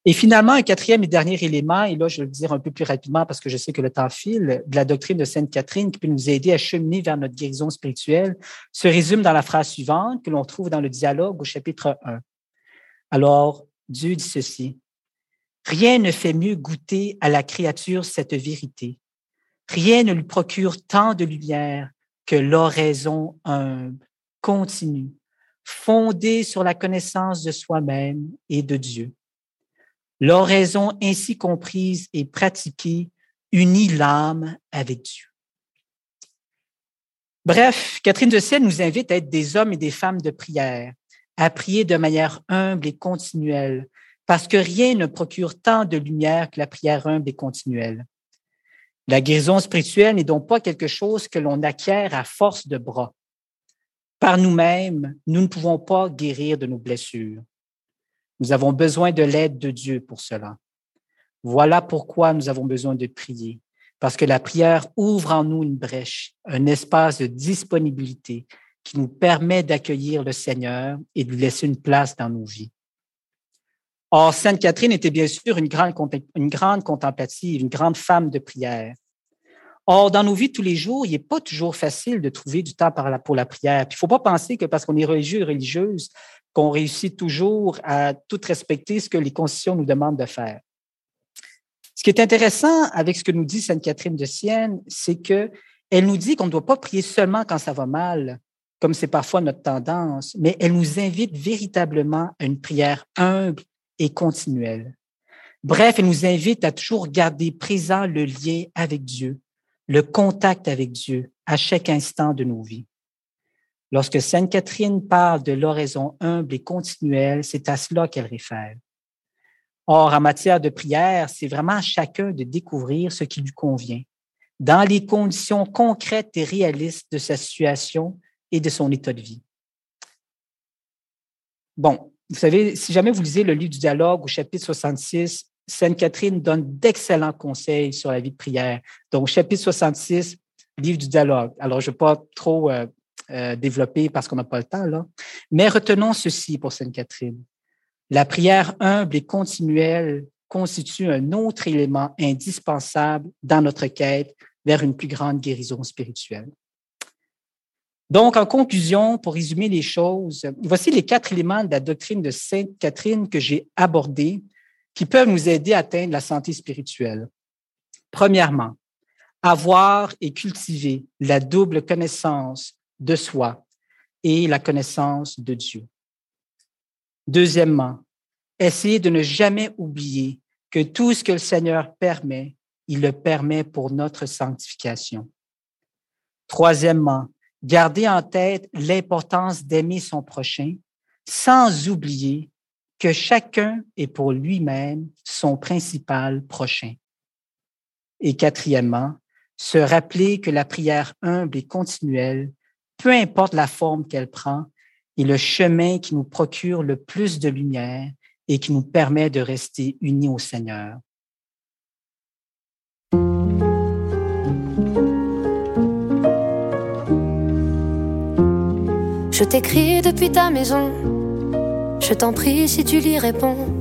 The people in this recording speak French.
Et finalement, un quatrième et dernier élément, et là, je vais le dire un peu plus rapidement parce que je sais que le temps file, de la doctrine de Sainte Catherine qui peut nous aider à cheminer vers notre guérison spirituelle, se résume dans la phrase suivante que l'on trouve dans le dialogue au chapitre 1. Alors, Dieu dit ceci: « Rien ne fait mieux goûter à la créature cette vérité. Rien ne lui procure tant de lumière que l'oraison humble, continue, fondée sur la connaissance de soi-même et de Dieu. L'oraison ainsi comprise et pratiquée unit l'âme avec Dieu. » Bref, Catherine de Sienne nous invite à être des hommes et des femmes de prière, à prier de manière humble et continuelle, parce que rien ne procure tant de lumière que la prière humble et continuelle. La guérison spirituelle n'est donc pas quelque chose que l'on acquiert à force de bras. Par nous-mêmes, nous ne pouvons pas guérir de nos blessures. Nous avons besoin de l'aide de Dieu pour cela. Voilà pourquoi nous avons besoin de prier, parce que la prière ouvre en nous une brèche, un espace de disponibilité qui nous permet d'accueillir le Seigneur et de lui laisser une place dans nos vies. Or, Sainte Catherine était bien sûr une grande contemplative, une grande femme de prière. Or, dans nos vies de tous les jours, il n'est pas toujours facile de trouver du temps pour la prière. Puis, il ne faut pas penser que parce qu'on est religieux et religieuse, qu'on réussit toujours à tout respecter ce que les constitutions nous demandent de faire. Ce qui est intéressant avec ce que nous dit Sainte Catherine de Sienne, c'est qu'elle nous dit qu'on ne doit pas prier seulement quand ça va mal, comme c'est parfois notre tendance, mais elle nous invite véritablement à une prière humble et continuelle. Bref, elle nous invite à toujours garder présent le lien avec Dieu, le contact avec Dieu à chaque instant de nos vies. Lorsque Sainte Catherine parle de l'oraison humble et continuelle, c'est à cela qu'elle réfère. Or, en matière de prière, c'est vraiment à chacun de découvrir ce qui lui convient, dans les conditions concrètes et réalistes de sa situation et de son état de vie. Bon, vous savez, si jamais vous lisez le livre du dialogue au chapitre 66, Sainte Catherine donne d'excellents conseils sur la vie de prière. Donc, chapitre 66, livre du dialogue. Alors, je ne vais pas trop développer parce qu'on n'a pas le temps, là. Mais retenons ceci pour Sainte Catherine. La prière humble et continuelle constitue un autre élément indispensable dans notre quête vers une plus grande guérison spirituelle. Donc, en conclusion, pour résumer les choses, voici les 4 éléments de la doctrine de Sainte Catherine que j'ai abordés qui peuvent nous aider à atteindre la santé spirituelle. Premièrement, avoir et cultiver la double connaissance de soi et la connaissance de Dieu. Deuxièmement, essayer de ne jamais oublier que tout ce que le Seigneur permet, il le permet pour notre sanctification. Troisièmement, garder en tête l'importance d'aimer son prochain sans oublier que chacun est pour lui-même son principal prochain. Et quatrièmement, se rappeler que la prière humble et continuelle, peu importe la forme qu'elle prend, est le chemin qui nous procure le plus de lumière et qui nous permet de rester unis au Seigneur. Je t'écris depuis ta maison, je t'en prie si tu l'y réponds.